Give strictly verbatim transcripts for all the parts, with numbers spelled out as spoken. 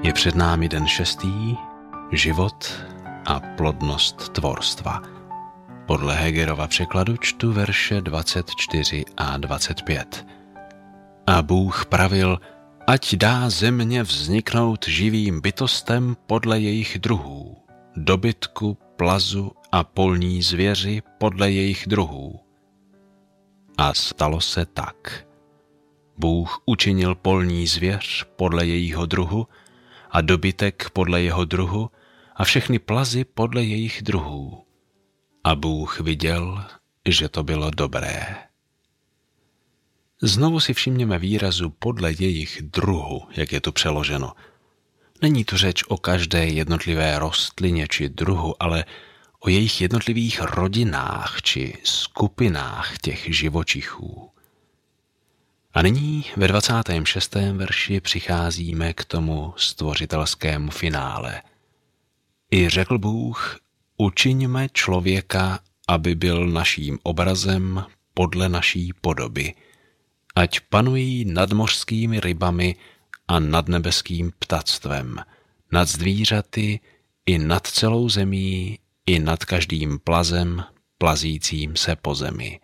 Je před námi den šestý, život a plodnost tvorstva. Podle Hegerova překladu čtu verše dvacet čtyři a dvacet pět. A Bůh pravil, ať dá země vzniknout živým bytostem podle jejich druhů, dobytku, plazu a polní zvěři podle jejich druhů. A stalo se tak. Bůh učinil polní zvěř podle jejího druhu a dobytek podle jeho druhu a všechny plazy podle jejich druhů. A Bůh viděl, že to bylo dobré. Znovu si všimněme výrazu podle jejich druhu, jak je tu přeloženo. Není tu řeč o každé jednotlivé rostlině či druhu, ale o jejich jednotlivých rodinách či skupinách těch živočichů. A nyní ve dvacátém šestém verši přicházíme k tomu stvořitelskému finále. I řekl Bůh, učiňme člověka, aby byl naším obrazem podle naší podoby, ať panují nad mořskými rybami a nad nebeským ptactvem, nad zvířaty i nad celou zemí, i nad každým plazem, plazícím se po zemi.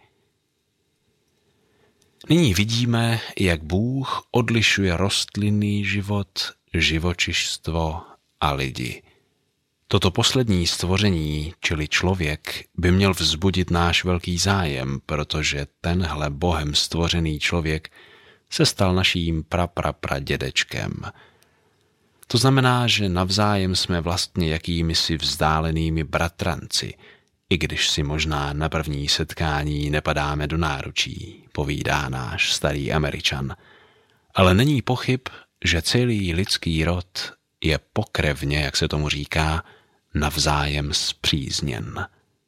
Nyní vidíme, jak Bůh odlišuje rostlinný život, živočišstvo a lidi. Toto poslední stvoření, čili člověk, by měl vzbudit náš velký zájem, protože tenhle Bohem stvořený člověk se stal naším praprapradědečkem. To znamená, že navzájem jsme vlastně jakýmisi vzdálenými bratranci, i když si možná na první setkání nepadáme do náručí, povídá náš starý Američan. Ale není pochyb, že celý lidský rod je pokrevně, jak se tomu říká, navzájem spřízněn.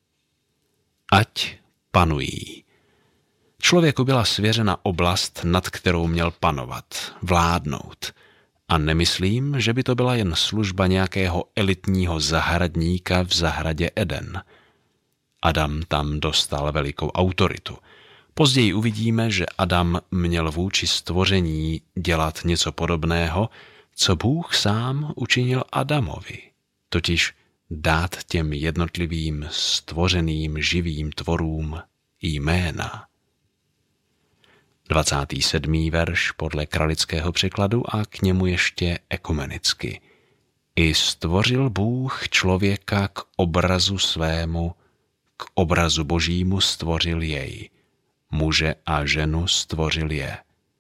Ať panují. Člověku byla svěřena oblast, nad kterou měl panovat, vládnout. A nemyslím, že by to byla jen služba nějakého elitního zahradníka v zahradě Eden. Adam tam dostal velikou autoritu. Později uvidíme, že Adam měl vůči stvoření dělat něco podobného, co Bůh sám učinil Adamovi, totiž dát těm jednotlivým stvořeným živým tvorům jména. dvacátý sedmý verš podle kralického překladu a k němu ještě ekumenicky. I stvořil Bůh člověka k obrazu svému, k obrazu božímu stvořil jej. Muže a ženu stvořil je.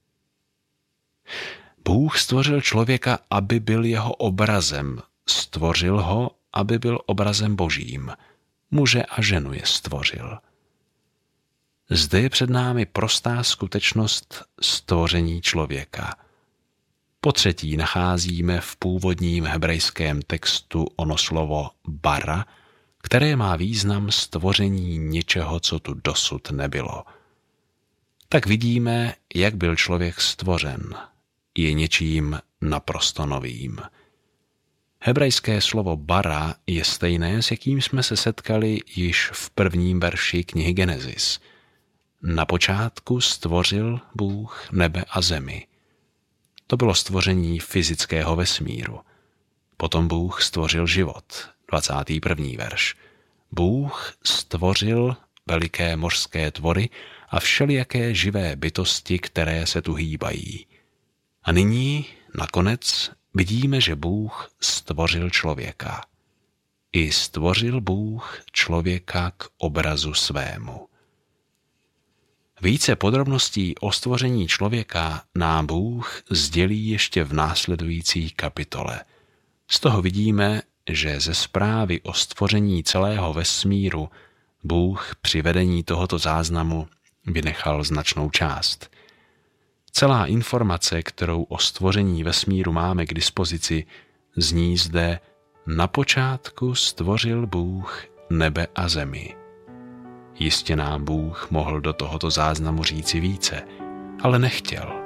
Bůh stvořil člověka, aby byl jeho obrazem. Stvořil ho, aby byl obrazem božím. Muže a ženu je stvořil. Zde je před námi prostá skutečnost stvoření člověka. Po třetí nacházíme v původním hebrejském textu ono slovo bara, které má význam stvoření něčeho, co tu dosud nebylo. Tak vidíme, jak byl člověk stvořen. Je něčím naprosto novým. Hebrejské slovo bara je stejné, s jakým jsme se setkali již v prvním verši knihy Genesis. Na počátku stvořil Bůh nebe a zemi. To bylo stvoření fyzického vesmíru. Potom Bůh stvořil život, dvacátý první verš. Bůh stvořil veliké mořské tvory a všelijaké živé bytosti, které se tu hýbají. A nyní, nakonec, vidíme, že Bůh stvořil člověka. I stvořil Bůh člověka k obrazu svému. Více podrobností o stvoření člověka nám Bůh sdělí ještě v následující kapitole. Z toho vidíme, že ze zprávy o stvoření celého vesmíru Bůh při vedení tohoto záznamu vynechal značnou část. Celá informace, kterou o stvoření vesmíru máme k dispozici, zní zde: na počátku stvořil Bůh nebe a zemi. Jistě nám Bůh mohl do tohoto záznamu říci více, ale nechtěl.